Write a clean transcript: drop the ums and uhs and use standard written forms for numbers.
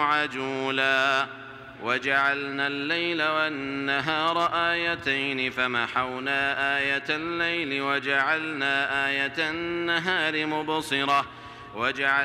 عجولا وجعلنا الليل والنهار آيتين فمحونا آية الليل وجعلنا آية النهار مبصرة